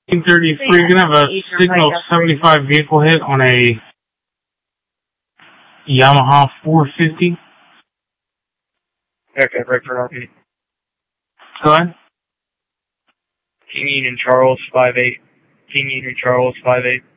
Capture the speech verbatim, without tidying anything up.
thirty-three, you're going to have a signal seventy-five vehicle hit on a Yamaha four fifty. Okay, right for R P. Go ahead. King Union Charles, five eight. King Union Charles, five eight.